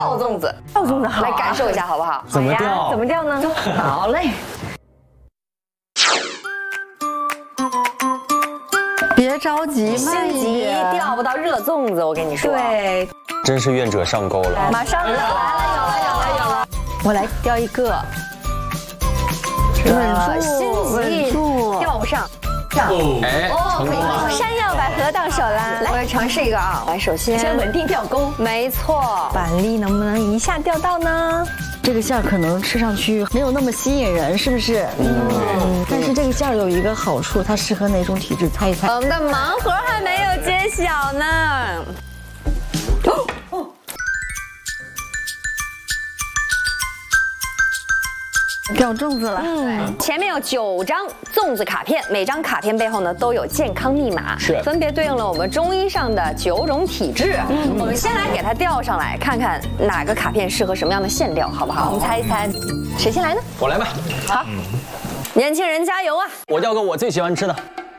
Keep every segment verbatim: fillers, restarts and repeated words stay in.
倒粽子， 倒粽子好， 来感受一下好不好？ 怎么掉？ 怎么掉呢？好嘞。别着急，慢心急掉不到热粽子，我跟你说。 对， 真是愿者上钩了。 马上来了，有了，有了，有了。我来掉一个， 稳住，心急掉不上。 哎，成功了！ 山药百合到手啦！ 来，我来尝试一个啊。来，首先先稳定掉钩， 没错。 板栗能不能一下掉到呢？这个馅儿可能吃上去没有那么吸引人，是不是？嗯。但是这个馅儿有一个好处，它适合哪种体质？猜一猜。 我们的盲盒还没有揭晓呢。哦。 掉粽子了， 嗯，前面有九张粽子卡片，每张卡片背后呢都有健康密码， 是分别对应了我们中医上的九种体质。嗯，我们先来给它调上来，看看哪个卡片适合什么样的线调，好不好？我们猜一猜，谁先来呢？ 我来吧。 好，年轻人加油啊！ 我调个我最喜欢吃的。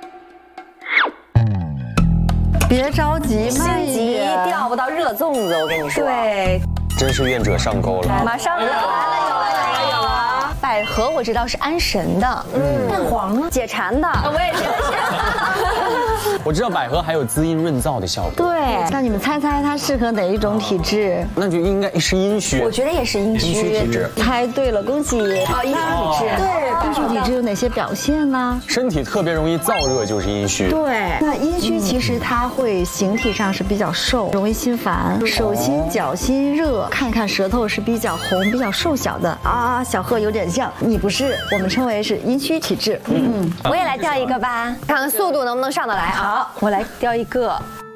别着急， 心急掉不到热粽子，我跟你说。对， 真是愿者上钩了。 马上来了，有了，有了，有了。百合我知道是安神的，嗯， 蛋黄呢？ 解馋的，我也觉得是。 我知道百合还有滋阴润燥的效果。 对，那你们猜猜它适合哪一种体质？ 那就应该是阴虚。 我觉得也是阴虚。 阴虚体质。 猜对了，恭喜！ 啊，阴虚体质。 对，阴虚体质有哪些表现呢？ 身体特别容易燥热，就是阴虚。 对，那阴虚其实它会形体上是比较瘦，容易心烦，手心、脚心热，看一看舌头是比较红、比较瘦小的啊。小贺有点像，你不是，我们称为是阴虚体质。嗯， 我也来掉一个吧，看看速度能不能上得来啊。 好，我来掉一个。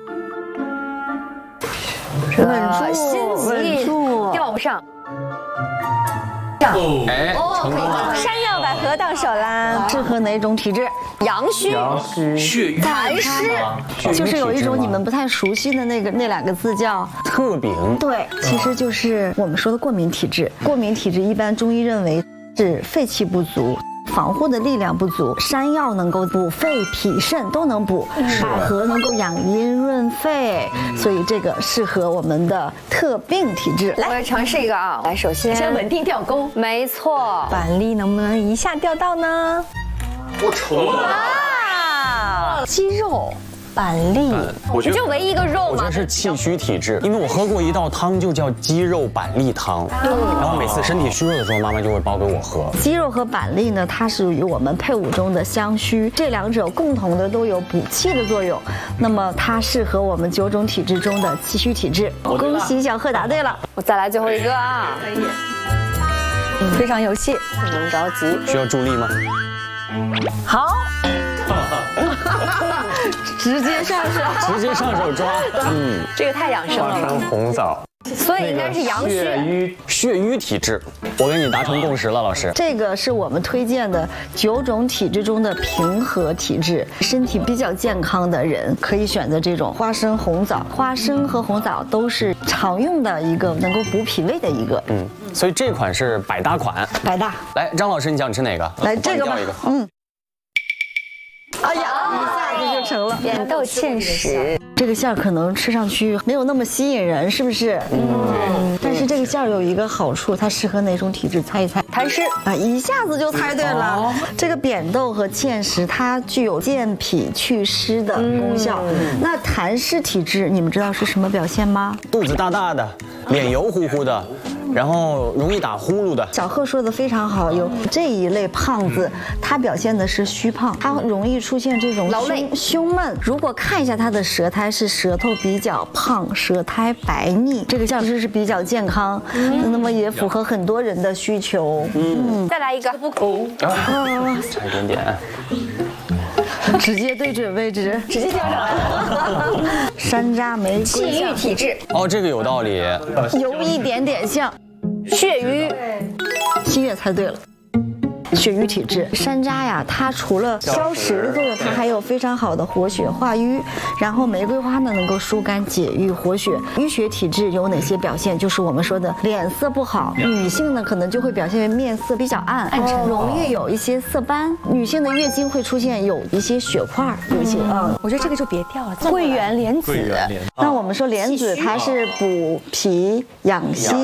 稳住，心急掉不上。 哎，成功了！ 山药百合到手啦！适合哪种体质？ 阳虚、 血瘀、 痰湿， 就是有一种你们不太熟悉的那个那两个字叫特禀。 对，其实就是我们说的过敏体质。过敏体质一般中医认为是肺气不足。防护的力量不足，山药能够补肺、脾、肾都能补，百合能够养阴润肺，所以这个适合我们的特病体质。 来，我来尝试一个啊！来，首先先稳定掉钩， 没错。 板栗能不能一下掉到呢？ 我成了啊！ 鸡肉。板栗， 我觉得就唯一一个肉嘛。 我觉得是气虚体质，因为我喝过一道汤，就叫鸡肉板栗汤。然后每次身体虚弱的时候，妈妈就会煲给我喝。 鸡肉和板栗呢，它属于我们配伍中的相虚，这两者共同的都有补气的作用。那么它适合我们九种体质中的气虚体质。恭喜小贺答对了， 我再来最后一个啊！可以， 非常有戏， 不能着急。 需要助力吗？ 好。直接上手， 直接上手抓， 嗯，这个太养生了。 花生红枣， 所以应该是阳虚。 血瘀，血瘀体质，我跟你达成共识了，老师。 这个是我们推荐的九种体质中的平和体质，身体比较健康的人可以选择这种花生红枣。花生和红枣都是常用的一个能够补脾胃的一个。 嗯，所以这款是百搭款。 百搭。 来，张老师，你想吃哪个？ 来这个吧。嗯。哎呀，一下子就成了扁豆芡实。 这个馅儿可能吃上去没有那么吸引人，是不是？嗯。但是这个馅儿有一个好处，它适合哪种体质？猜一猜。 痰湿啊，一下子就猜对了。哦、这个扁豆和芡实，它具有健脾祛湿的功效。嗯、那痰湿体质，你们知道是什么表现吗？ 肚子大大的，脸油乎乎的。然后容易打呼噜的。 小贺说的非常好，有这一类胖子，他表现的是虚胖，他容易出现这种劳累、 胸闷。如果看一下他的舌苔，是舌头比较胖，舌苔白腻，这个其实是比较健康，嗯、那么也符合很多人的需求。 嗯，再来一个， 哦，差一点点。 直接对准位置， 直接调上来了。 山楂玫瑰气郁体质， 哦，这个有道理， 有一点点像血瘀。 新月猜对了。血瘀体质，山楂呀，它除了消食的作用，它还有非常好的活血化瘀。然后玫瑰花呢，能够疏肝解郁活血。淤血体质有哪些表现？就是我们说的脸色不好，女性呢可能就会表现为面色比较暗，暗沉，容易有一些色斑。女性的月经会出现有一些血块，有一些嗯， 我觉得这个就别掉了。 桂圆莲子，那我们说莲子它是补脾养心。